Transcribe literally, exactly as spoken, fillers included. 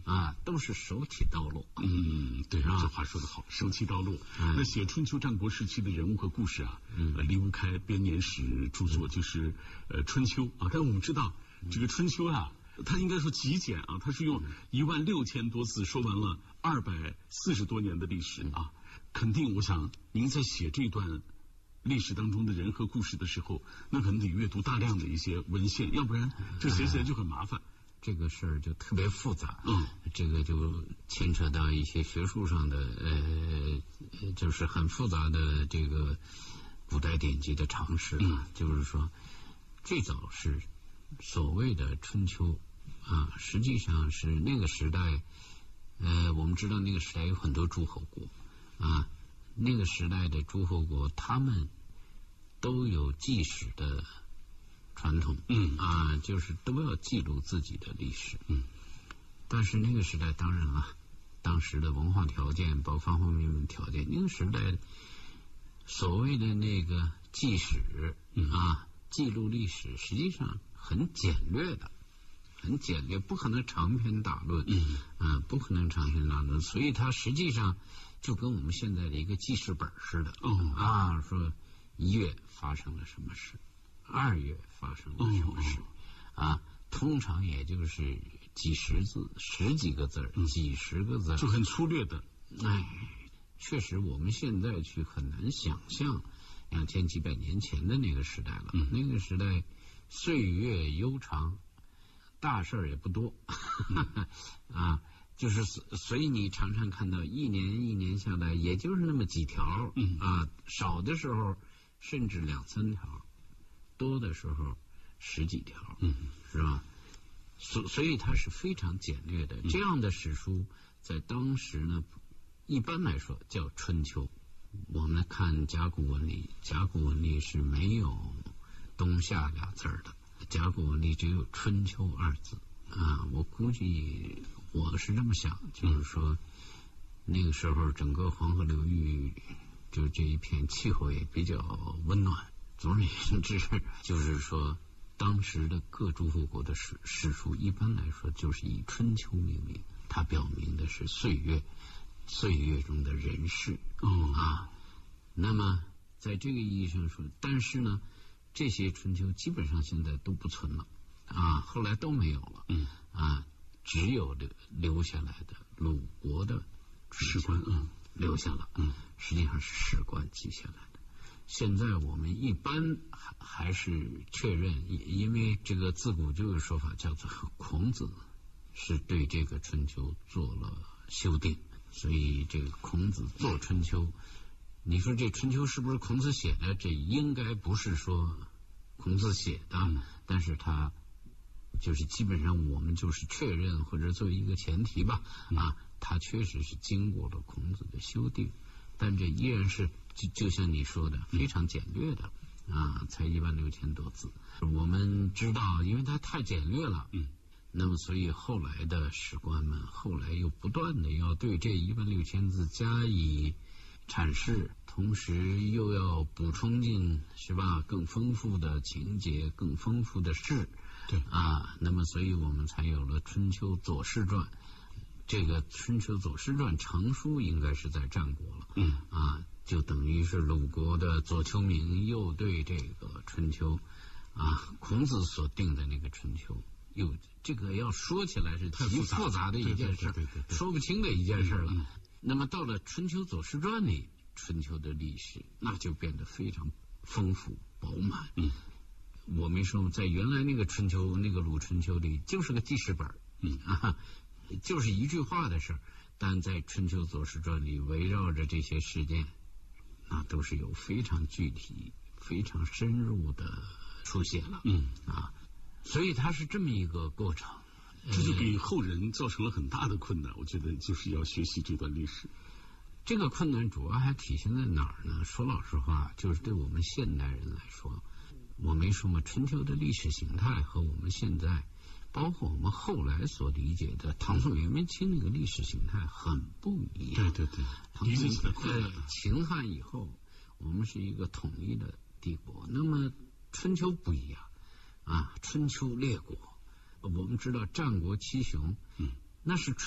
啊，都是手起刀落。 嗯，对，这话说得好，手起刀落。嗯、那写春秋战国时期的人物和故事啊，嗯、呃，离不开编年史著作，就是呃春秋啊。但我们知道这个春秋啊，它应该说极简啊，它是用一万六千多字说完了二百四十多年的历史啊。肯定，我想您在写这段历史当中的人和故事的时候，那可能得阅读大量的一些文献，要不然这写起来就很麻烦。 这个事儿就特别复杂，嗯，这个就牵扯到一些学术上的，呃，就是很复杂的这个古代典籍的常识啊。嗯、就是说，最早是所谓的春秋啊，实际上是那个时代，呃，我们知道那个时代有很多诸侯国啊，那个时代的诸侯国他们都有记史的传统，嗯啊，就是都要记录自己的历史，嗯。但是那个时代，当然了，当时的文化条件，包括方方面面条件，那个时代所谓的那个记史、嗯、啊，记录历史，实际上很简略的，很简略，不可能长篇大论，嗯啊，不可能长篇大论，所以它实际上就跟我们现在的一个记事本似的，哦啊，说一月发生了什么事。二月发生了什么事、哦、啊？通常也就是几十字、十几个字、嗯、几十个字， 就很粗略的。 哎，确实，我们现在去很难想象两千几百年前的那个时代了。嗯、那个时代岁月悠长，大事儿也不多、嗯、啊，就是所以你常常看到一年一年下来，也就是那么几条、嗯、啊，少的时候甚至两三条。多的时候十几条，嗯，是吧？所所以它是非常简略的。这样的史书在当时呢，一般来说叫春秋。我们看甲骨文里，甲骨文里是没有冬夏俩字的，甲骨文里只有春秋二字啊。我估计我是这么想，就是说那个时候整个黄河流域就这一片气候也比较温暖。总而言之，就是说，当时的各诸侯国的史史书，一般来说就是以春秋命名，它表明的是岁月，岁月中的人事，嗯啊。那么，在这个意义上说，但是呢，这些春秋基本上现在都不存了啊，后来都没有了，嗯啊，只有留留下来的鲁国的史官，嗯， 留下了，嗯，实际上是史官记下来的。现在我们一般还是确认，因为这个自古就有说法叫做孔子是对这个春秋做了修订，所以这个孔子做春秋，你说这春秋是不是孔子写的？这应该不是说孔子写的，嗯、但是他就是基本上我们就是确认或者作为一个前提吧，嗯、啊，他确实是经过了孔子的修订。但这依然是就就像你说的非常简略的、嗯、啊，才一万六千多字。我们知道，因为它太简略了，嗯，那么所以后来的史官们后来又不断的要对这一万六千字加以阐释，同时又要补充进是吧更丰富的情节、更丰富的事，对啊，那么所以我们才有了《春秋左氏传》。这个《春秋左氏传》成书应该是在战国了，嗯啊，就等于是鲁国的左丘明又对这个春秋啊，孔子所定的那个春秋，又这个要说起来是挺复杂的一件事，说不清的一件事了。嗯、那么到了《春秋左氏传》里，春秋的历史那就变得非常丰富饱满。嗯，我没说在原来那个春秋那个鲁春秋里就是个记事本，嗯啊。就是一句话的事儿，但在《春秋左氏传》里围绕着这些事件，那都是有非常具体、非常深入的书写了。嗯啊，所以它是这么一个过程， 这就给后人造成了很大的困难。我觉得就是要学习这段历史。 这个困难主要还体现在哪儿呢？说老实话，就是对我们现代人来说，我没说嘛，春秋的历史形态和我们现在。包括我们后来所理解的唐宋元明清那个历史形态很不一样。 对对对， 唐宋在秦汉以后，我们是一个统一的帝国。那么春秋不一样啊，春秋列国，我们知道战国七雄，嗯，那是